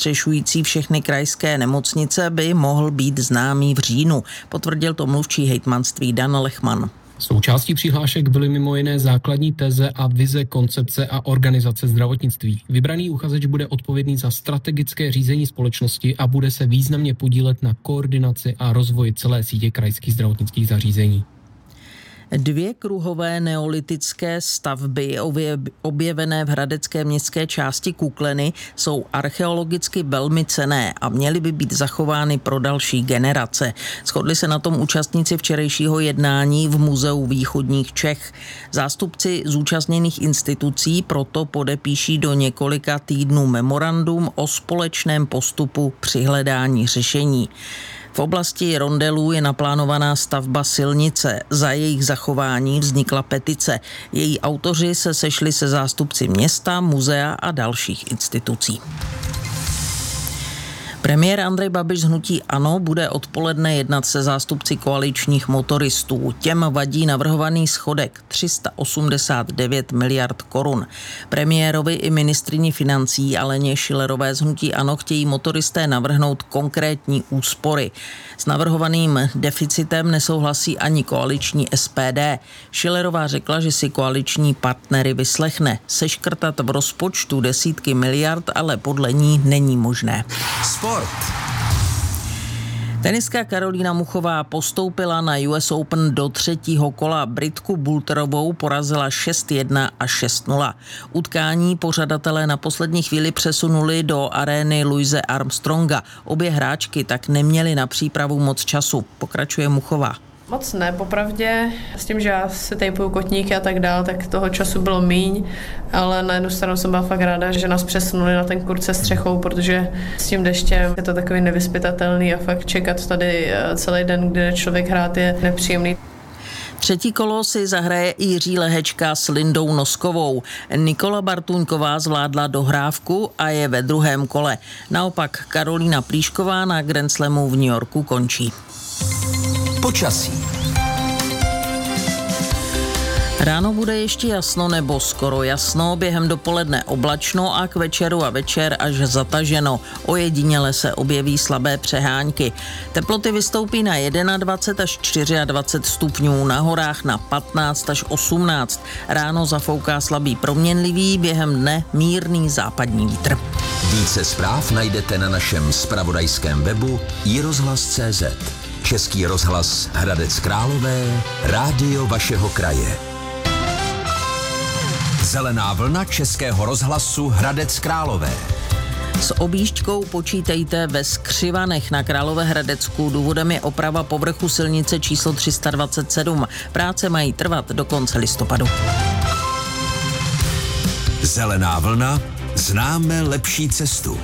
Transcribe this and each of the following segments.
zastřešující všechny krajské nemocnice, by mohl být známý v říjnu, potvrdil to mluvčí hejtmanství Dan Lechman. Součástí přihlášek byly mimo jiné základní teze a vize koncepce a organizace zdravotnictví. Vybraný uchazeč bude odpovědný za strategické řízení společnosti a bude se významně podílet na koordinaci a rozvoji celé sítě krajských zdravotnických zařízení. 2 kruhové neolitické stavby objevené v hradecké městské části Kukleny jsou archeologicky velmi cenné a měly by být zachovány pro další generace. Shodli se na tom účastníci včerejšího jednání v Muzeu východních Čech. Zástupci zúčastněných institucí proto podepíší do několika týdnů memorandum o společném postupu při hledání řešení. V oblasti rondelů je naplánovaná stavba silnice. Za jejich zachování vznikla petice. Její autoři se sešli se zástupci města, muzea a dalších institucí. Premiér Andrej Babiš z hnutí ANO bude odpoledne jednat se zástupci koaličních motoristů. Těm vadí navrhovaný schodek 389 miliard korun. Premiérovi i ministryni financí Aleně Schillerové z hnutí ANO chtějí motoristé navrhnout konkrétní úspory. S navrhovaným deficitem nesouhlasí ani koaliční SPD. Schillerová řekla, že si koaliční partnery vyslechne. Seškrtat v rozpočtu desítky miliard ale podle ní není možné. Sport. Tenistka Karolína Muchová postoupila na US Open do 3. kola. Britku Boulterovou porazila 6-1 a 6-0. Utkání pořadatelé na poslední chvíli přesunuli do arény Louise Armstronga. Obě hráčky tak neměly na přípravu moc času. Pokračuje Muchová. Moc ne, popravdě. S tím, že já si tejpuju kotníky a tak dál, tak toho času bylo míň, ale na jednu stranu jsem byla fakt ráda, že nás přesunuli na ten kurz se střechou, protože s tím deštěm je to takový nevyzpytatelný a fakt čekat tady celý den, kde člověk hrát, je nepříjemný. 3. kolo si zahraje i Jiří Lehečka s Lindou Noskovou. Nikola Bartuňková zvládla dohrávku a je ve 2. kole. Naopak Karolína Plíšková na Grand Slamu v New Yorku končí. Počasí. Ráno bude ještě jasno nebo skoro jasno, během dopoledne oblačno a k večeru a večer až zataženo. Ojediněle se objeví slabé přehánky. Teploty vystoupí na 21 až 24 stupňů, na horách na 15 až 18. Ráno zafouká slabý proměnlivý, během dne mírný západní vítr. Více zpráv najdete na našem zpravodajském webu iRozhlas.cz. Český rozhlas Hradec Králové, rádio vašeho kraje. Zelená vlna Českého rozhlasu Hradec Králové. S objížďkou počítejte ve Skřivanech na Královéhradecku. Důvodem je oprava povrchu silnice číslo 327. Práce mají trvat do konce listopadu. Zelená vlna, známe lepší cestu.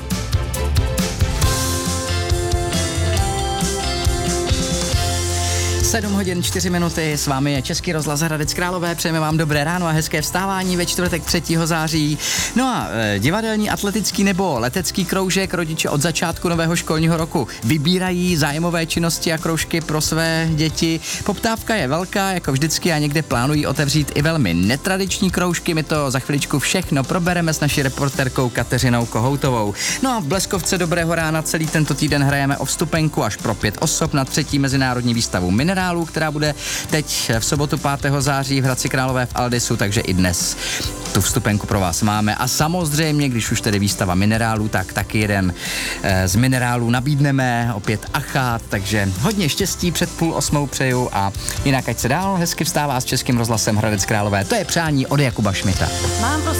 7 hodin 4 minuty, s vámi je Český rozhlas Hradec Králové, přejeme vám dobré ráno a hezké vstávání ve čtvrtek 3. září. No a divadelní, atletický nebo letecký kroužek rodiče od začátku nového školního roku vybírají zájmové činnosti a kroužky pro své děti. Poptávka je velká, jako vždycky, a někde plánují otevřít i velmi netradiční kroužky. My to za chviličku všechno probereme s naší reportérkou Kateřinou Kohoutovou. No a v Bleskovce dobrého rána celý tento týden hrajeme o vstupenku až pro 5 osob na 3. mezinárodní výstavu minerálů, která bude teď v sobotu 5. září v Hradci Králové v Aldisu, takže i dnes tu vstupenku pro vás máme. A samozřejmě, když už tedy výstava minerálů, tak taky jeden z minerálů nabídneme, opět achát, takže hodně štěstí před 7:30 přeju a jinak ať se dál hezky vstává s Českým rozhlasem Hradec Králové. To je přání od Jakuba Šmita. Mám